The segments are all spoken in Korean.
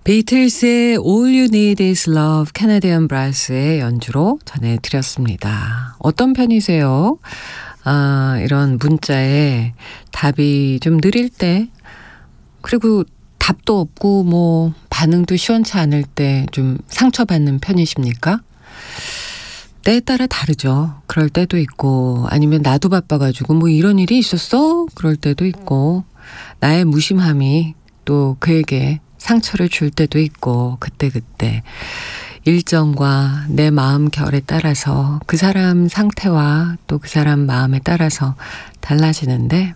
비틀스의 All You Need Is Love, 캐나디언 브라스의 연주로 전해드렸습니다. 어떤 편이세요? 이런 문자에 답이 좀 느릴 때, 그리고 답도 없고 뭐 반응도 시원치 않을 때 좀 상처받는 편이십니까? 때에 따라 다르죠. 그럴 때도 있고, 아니면 나도 바빠가지고 뭐 이런 일이 있었어? 그럴 때도 있고, 나의 무심함이 또 그에게 상처를 줄 때도 있고, 그때그때 일정과 내 마음 결에 따라서 그 사람 상태와 또 그 사람 마음에 따라서 달라지는데,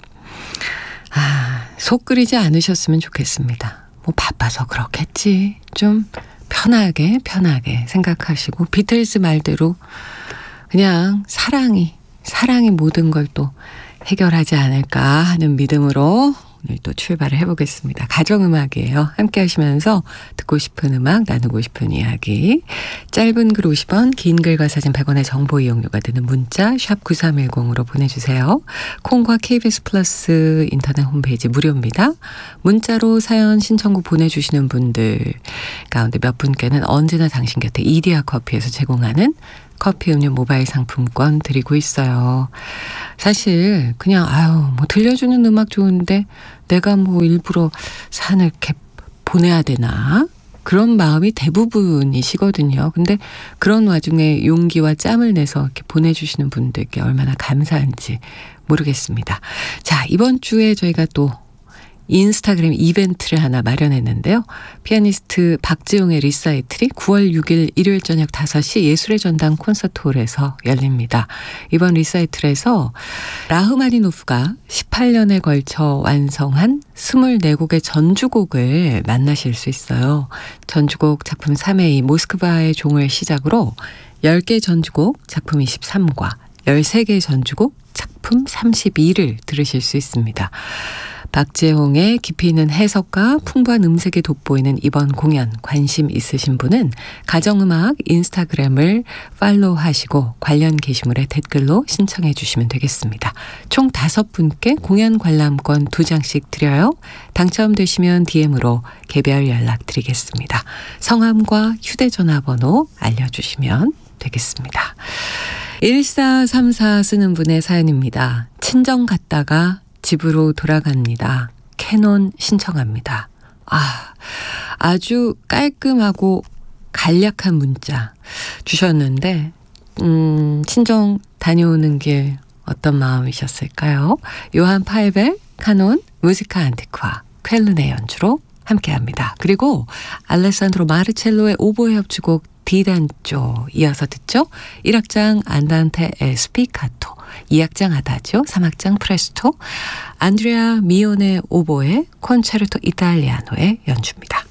속 끓이지 않으셨으면 좋겠습니다. 뭐 바빠서 그렇겠지. 좀 편하게 생각하시고, 비틀스 말대로 그냥 사랑이 모든 걸 또 해결하지 않을까 하는 믿음으로 오늘 또 출발을 해보겠습니다. 가정음악이에요. 함께 하시면서 듣고 싶은 음악, 나누고 싶은 이야기. 짧은 글 50원, 긴 글과 사진 100원의 정보 이용료가 드는 문자 샵 9310으로 보내주세요. 콩과 KBS 플러스 인터넷 홈페이지 무료입니다. 문자로 사연 신청곡 보내주시는 분들 가운데 몇 분께는 언제나 당신 곁에 이디야 커피에서 제공하는 커피 음료 모바일 상품권 드리고 있어요. 사실 그냥 뭐 들려주는 음악 좋은데 내가 뭐 일부러 사연을 이렇게 보내야 되나? 그런 마음이 대부분이시거든요. 근데 그런 와중에 용기와 짬을 내서 이렇게 보내주시는 분들께 얼마나 감사한지 모르겠습니다. 자, 이번 주에 저희가 또 인스타그램 이벤트를 하나 마련했는데요. 피아니스트 박지용의 리사이틀이 9월 6일 일요일 저녁 5시 예술의 전당 콘서트홀에서 열립니다. 이번 리사이틀에서 라흐마니노프가 18년에 걸쳐 완성한 24곡의 전주곡을 만나실 수 있어요. 전주곡 작품 3회 모스크바의 종을 시작으로 10개 전주곡 작품 23과 13개 전주곡 작품 32를 들으실 수 있습니다. 박재홍의 깊이 있는 해석과 풍부한 음색이 돋보이는 이번 공연 관심 있으신 분은 가정음악 인스타그램을 팔로우하시고 관련 게시물에 댓글로 신청해 주시면 되겠습니다. 총 5분께 공연 관람권 2장씩 드려요. 당첨되시면 DM으로 개별 연락드리겠습니다. 성함과 휴대전화번호 알려주시면 되겠습니다. 1434 쓰는 분의 사연입니다. 친정 갔다가 집으로 돌아갑니다. 캐논 신청합니다. 아주 깔끔하고 간략한 문자 주셨는데 친정 다녀오는 길 어떤 마음이셨을까요? 요한 파이벨, 카논, 무지카 안티쿠아, 쾰른의 연주로 함께합니다. 그리고 알레산드로 마르첼로의 오보에 협주곡 디단조 이어서 듣죠. 1악장 안단테 에 스피카토, 2악장 아다지오, 3악장 프레스토, 안드레아 미온의 오보에 콘체르토 이탈리아노의 연주입니다.